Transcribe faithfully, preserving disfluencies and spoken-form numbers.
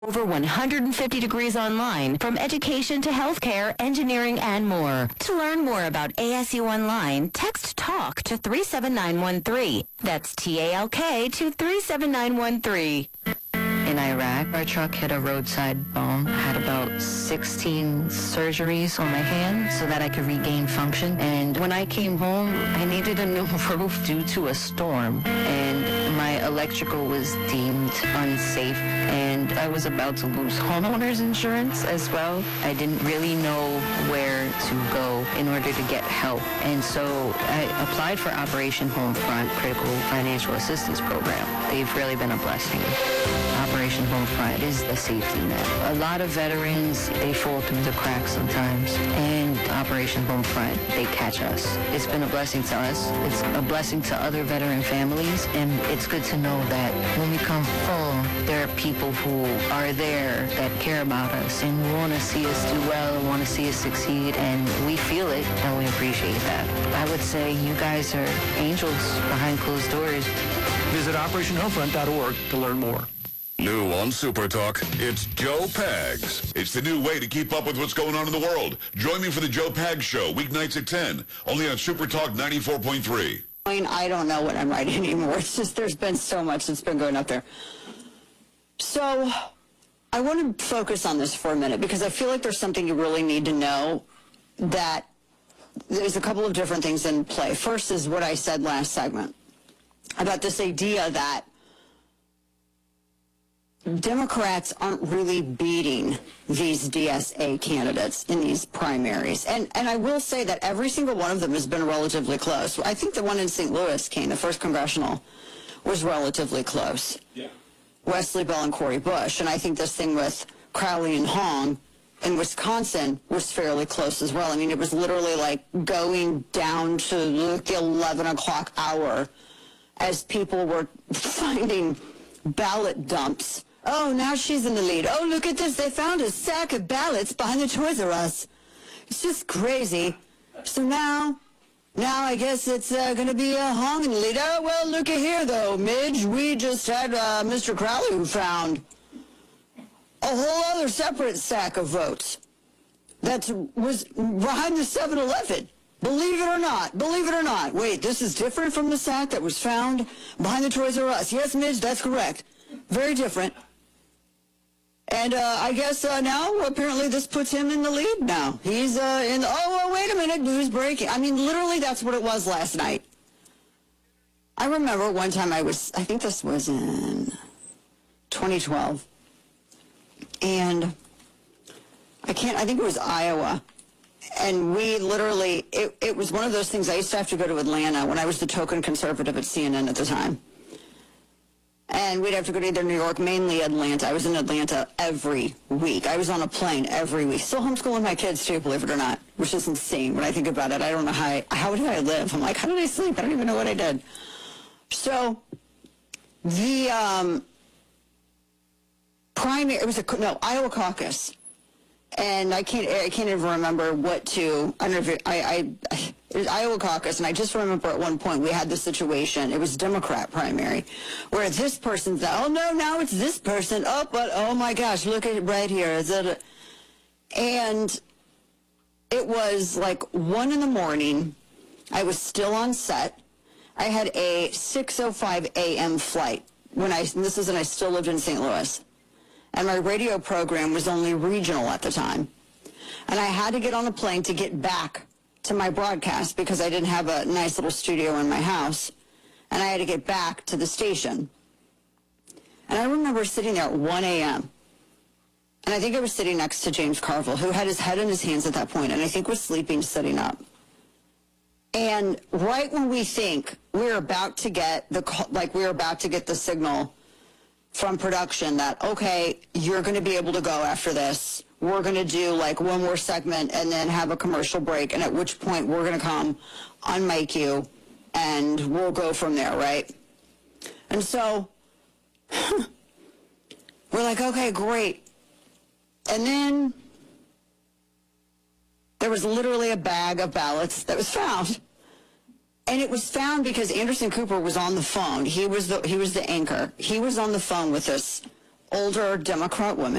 Over one hundred fifty degrees online, from education to healthcare, engineering, and more. To learn more about A S U Online, text TALK to three seven nine one three. That's T A L K to three seven nine one three. In Iraq, our truck hit a roadside bomb. I had about sixteen surgeries on my hand so that I could regain function. And when I came home, I needed a new roof due to a storm. And my electrical was deemed unsafe. And I was about to lose homeowners insurance as well. I didn't really know where to go in order to get help. And so I applied for Operation Homefront Critical Financial Assistance Program. They've really been a blessing. Operation Homefront is the safety net. A lot of veterans, they fall through the cracks sometimes, and Operation Homefront, they catch us. It's been a blessing to us. It's a blessing to other veteran families, and it's good to know that when we come home, there are people who are there that care about us and want to see us do well and want to see us succeed, and we feel it, and we appreciate that. I would say you guys are angels behind closed doors. Visit operation homefront dot org to learn more. New on Super Talk, it's Joe Pags. It's the new way to keep up with what's going on in the world. Join me for the Joe Pags Show, weeknights at ten, only on Super Talk ninety-four point three. I mean, I don't know what I'm writing anymore. It's just there's been so much that's been going up there. So I want to focus on this for a minute because I feel like there's something you really need to know, that there's a couple of different things in play. First is what I said last segment about this idea that Democrats aren't really beating these D S A candidates in these primaries. And and I will say that every single one of them has been relatively close. I think the one in Saint Louis, Kane, the first congressional, was relatively close. Yeah. Wesley Bell and Cori Bush. And I think this thing with Crowley and Hong in Wisconsin was fairly close as well. I mean, it was literally like going down to the eleven o'clock hour as people were finding ballot dumps. Oh, now she's in the lead. Oh, look at this. They found a sack of ballots behind the Toys R Us. It's just crazy. So now, now I guess it's uh, going to be a Hong in the lead. Oh, well, look at here, though, Midge. We just had uh, Mister Crowley who found a whole other separate sack of votes that was behind the seven eleven. Believe it or not. Believe it or not. Wait, this is different from the sack that was found behind the Toys R Us. Yes, Midge, that's correct. Very different. And uh, I guess uh, now, apparently, this puts him in the lead now. He's uh, in, oh, well, wait a minute, news breaking. I mean, literally, that's what it was last night. I remember one time I was, I think this was in twenty twelve. And I can't, I think it was Iowa. And we literally, it, it was one of those things, I used to have to go to Atlanta when I was the token conservative at C N N at the time. And we'd have to go to either New York, mainly Atlanta. I was in Atlanta every week. I was on a plane every week. Still homeschooling my kids too, believe it or not, which is insane when I think about it. I don't know how, I, how did I live? I'm like, how did I sleep? I don't even know what I did. So the um, primary, it was a, no, Iowa caucus. And I can't, I can't even remember what to, I don't know if it, I, I, it was Iowa caucus, and I just remember at one point we had this situation, it was Democrat primary, where this person said, oh no, now it's this person, oh, but oh my gosh, look at it right here, is it a, and it was like one in the morning, I was still on set, I had a six oh five a m flight, when I, and this is when I still lived in Saint Louis. And my radio program was only regional at the time. And I had to get on a plane to get back to my broadcast because I didn't have a nice little studio in my house. And I had to get back to the station. And I remember sitting there at one a m And I think I was sitting next to James Carville, who had his head in his hands at that point, and I think was sleeping sitting up. And right when we think we're about to get the, like we're about to get the signal from production that, okay, you're going to be able to go after this. We're going to do like one more segment and then have a commercial break, and at which point we're going to come on mic you and we'll go from there, right? And so we're like, okay, great. And then there was literally a bag of ballots that was found. And it was found because Anderson Cooper was on the phone. He was the he was the anchor. He was on the phone with us older Democrat women